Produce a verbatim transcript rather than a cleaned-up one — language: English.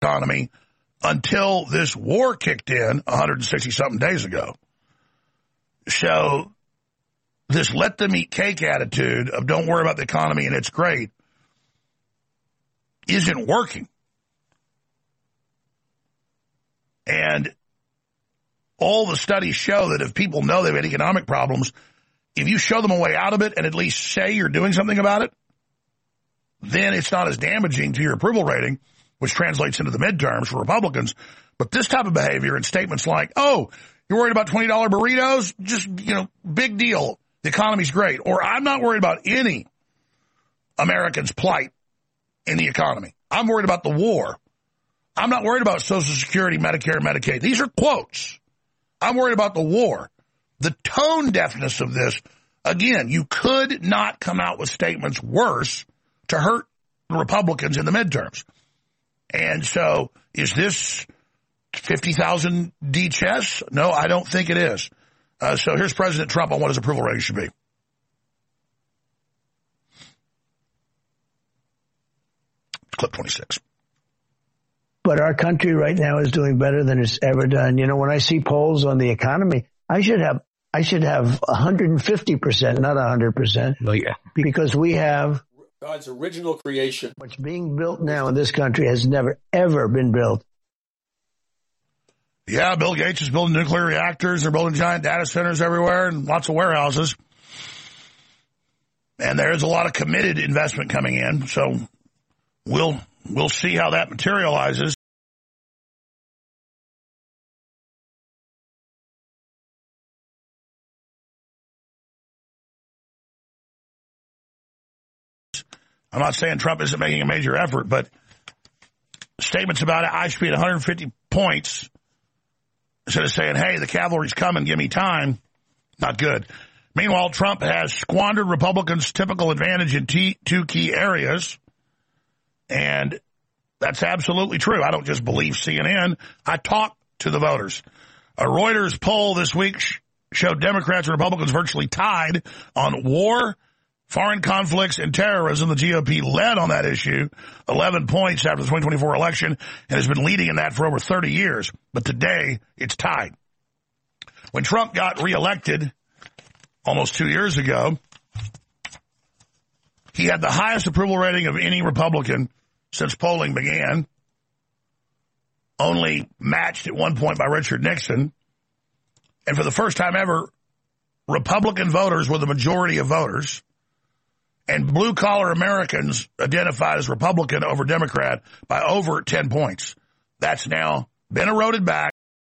economy until this war kicked in one hundred sixty something days ago. So this let them eat cake attitude of don't worry about the economy and it's great isn't working. And all the studies show that if people know they've had economic problems, if you show them a way out of it and at least say you're doing something about it, then it's not as damaging to your approval rating, which translates into the midterms for Republicans. But this type of behavior and statements like, oh, you're worried about twenty dollar burritos? Just, you know, big deal. The economy's great. Or I'm not worried about any Americans' plight in the economy. I'm worried about the war. I'm not worried about Social Security, Medicare, Medicaid. These are quotes. I'm worried about the war. The tone deafness of this, again, you could not come out with statements worse to hurt the Republicans in the midterms. And so is this fifty thousand D chess? No, I don't think it is. Uh, so here's President Trump on what his approval rating should be. Clip twenty-six. But our country right now is doing better than it's ever done. You know, when I see polls on the economy, I should have I should have one hundred fifty percent, not one hundred percent. Well, yeah. Because we have God's original creation. What's being built now in this country has never, ever been built. Yeah, Bill Gates is building nuclear reactors. They're building giant data centers everywhere and lots of warehouses. And there is a lot of committed investment coming in. So we'll we'll see how that materializes. I'm not saying Trump isn't making a major effort, but statements about it, I should be at one hundred fifty points instead of saying, hey, the cavalry's coming, give me time, not good. Meanwhile, Trump has squandered Republicans' typical advantage in t- two key areas, and that's absolutely true. I don't just believe C N N. I talk to the voters. A Reuters poll this week sh- showed Democrats and Republicans virtually tied on war, foreign conflicts, and terrorism. The G O P led on that issue, eleven points after the twenty twenty-four election, and has been leading in that for over thirty years. But today, it's tied. When Trump got reelected almost two years ago, he had the highest approval rating of any Republican since polling began, only matched at one point by Richard Nixon. And for the first time ever, Republican voters were the majority of voters. And blue-collar Americans identified as Republican over Democrat by over ten points. That's now been eroded back.